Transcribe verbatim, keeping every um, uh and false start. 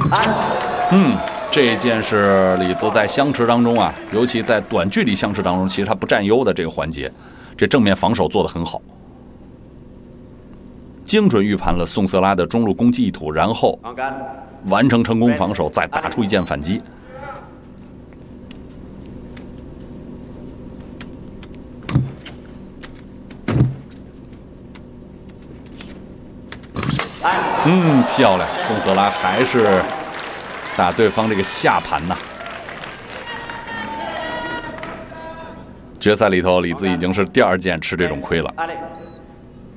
嗯，这一件是李子在相持当中啊，尤其在短距离相持当中，其实他不占优的这个环节，这正面防守做得很好，精准预判了宋瑟拉的中路攻击意图，然后完成成功防守，再打出一剑反击。嗯，漂亮，宋瑟拉还是打对方这个下盘呐。决赛里头，李子已经是第二剑吃这种亏了。